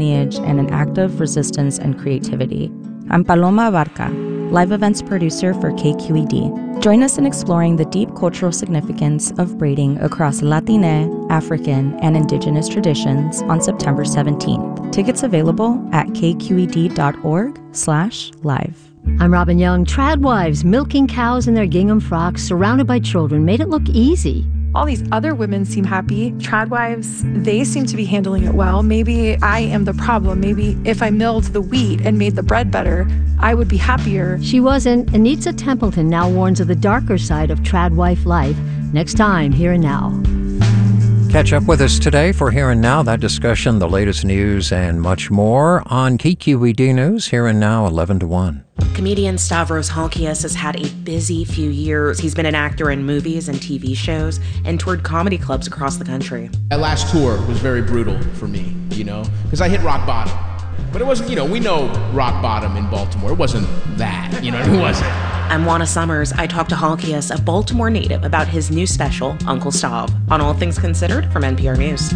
lineage and an act of resistance and creativity. I'm Paloma Abarca, live events producer for KQED. Join us in exploring the deep cultural significance of braiding across Latine, African, and Indigenous traditions on September 17th. Tickets available at kqed.org/live. I'm Robin Young. Trad wives milking cows in their gingham frocks, surrounded by children, made it look easy. All these other women seem happy. Trad wives, they seem to be handling it well. Maybe I am the problem. Maybe if I milled the wheat and made the bread better, I would be happier. She wasn't. Anitza Templeton now warns of the darker side of trad wife life. Next time, Here and Now. Catch up with us today for Here and Now, that discussion, the latest news, and much more on KQED News, Here and Now, 11 to 1. Comedian Stavros Halkias has had a busy few years. He's been an actor in movies and TV shows and toured comedy clubs across the country. That last tour was very brutal for me, because I hit rock bottom. But it wasn't, we know rock bottom in Baltimore. It wasn't that, it wasn't. I'm Juana Summers. I talked to Halkias, a Baltimore native, about his new special, Uncle Stav, on All Things Considered from NPR News.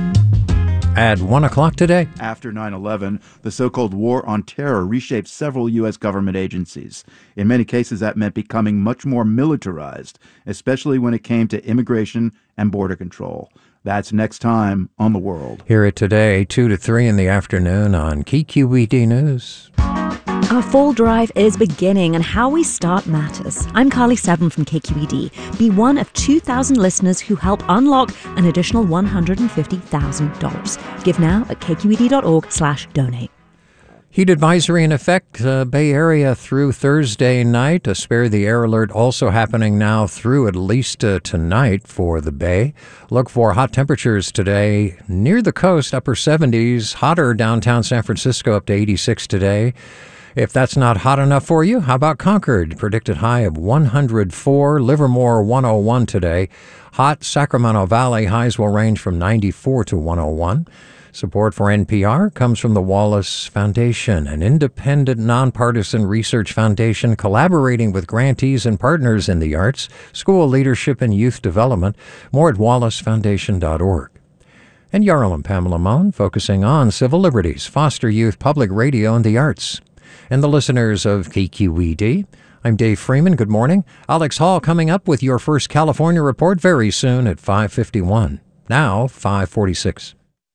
At 1 o'clock today. After 9/11, the so-called war on terror reshaped several U.S. government agencies. In many cases, that meant becoming much more militarized, especially when it came to immigration and border control. That's next time on The World. Hear it today, 2 to 3 in the afternoon on KQED News. Our fall drive is beginning, and how we start matters. I'm Carly Seven from KQED. Be one of 2,000 listeners who help unlock an additional $150,000. Give now at kqed.org/donate. Heat advisory in effect, Bay Area through Thursday night. A spare the air alert also happening now through at least tonight for the Bay. Look for hot temperatures today near the coast, upper 70s. Hotter downtown San Francisco, up to 86 today. If that's not hot enough for you, how about Concord? Predicted high of 104, Livermore 101 today. Hot Sacramento Valley highs will range from 94 to 101. Support for NPR comes from the Wallace Foundation, an independent, nonpartisan research foundation collaborating with grantees and partners in the arts, school leadership, and youth development. More at wallacefoundation.org. And Yarl and Pamela Mohn focusing on civil liberties, foster youth, public radio, and the arts. And the listeners of KQED, I'm Dave Freeman. Good morning. Alex Hall coming up with your first California report very soon at 5:51. Now, 5:46.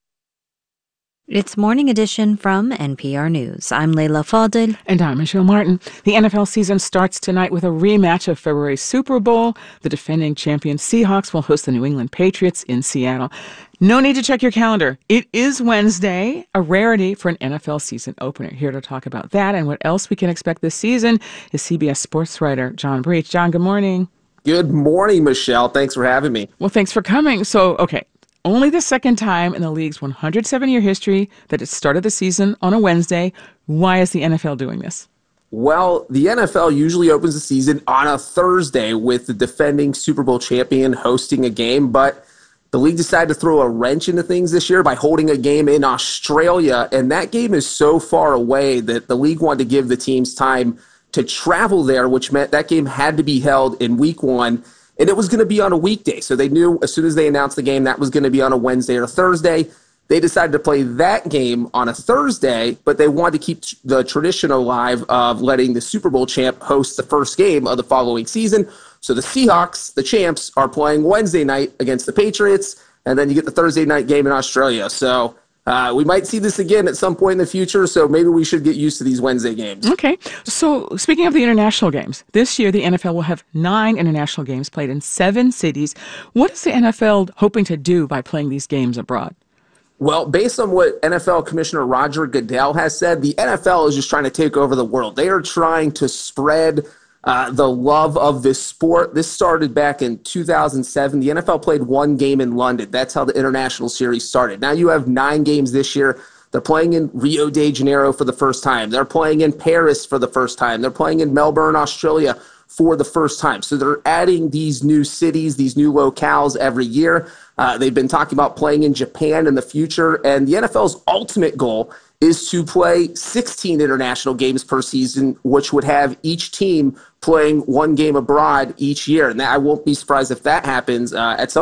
It's Morning Edition from NPR News. I'm Leila Fadel. And I'm Michelle Martin. The NFL season starts tonight with a rematch of February's Super Bowl. The defending champion Seahawks will host the New England Patriots in Seattle. No need to check your calendar. It is Wednesday, a rarity for an NFL season opener. Here to talk about that and what else we can expect this season is CBS sports writer John Breach. John, good morning. Good morning, Michelle. Thanks for having me. Well, thanks for coming. So, okay. Only the second time in the league's 107-year history that it started the season on a Wednesday. Why is the NFL doing this? Well, the NFL usually opens the season on a Thursday with the defending Super Bowl champion hosting a game, but the league decided to throw a wrench into things this year by holding a game in Australia, and that game is so far away that the league wanted to give the teams time to travel there, which meant that game had to be held in week one. And it was going to be on a weekday. So they knew as soon as they announced the game that was going to be on a Wednesday or Thursday. They decided to play that game on a Thursday, but they wanted to keep the tradition alive of letting the Super Bowl champ host the first game of the following season. So the Seahawks, the champs, are playing Wednesday night against the Patriots, and then you get the Thursday night game in Australia. So we might see this again at some point in the future, so maybe we should get used to these Wednesday games. Okay. So speaking of the international games, this year the NFL will have 9 international games played in 7 cities. What is the NFL hoping to do by playing these games abroad? Well, based on what NFL Commissioner Roger Goodell has said, the NFL is just trying to take over the world. They are trying to spread the love of this sport. This started back in 2007. The NFL played 1 game in London. That's how the international series started. Now you have 9 games this year. They're playing in Rio de Janeiro for the first time. They're playing in Paris for the first time. They're playing in Melbourne, Australia for the first time. So they're adding these new cities, these new locales every year. They've been talking about playing in Japan in the future. And the NFL's ultimate goal is to play 16 international games per season, which would have each team playing 1 game abroad each year. And I won't be surprised if that happens at some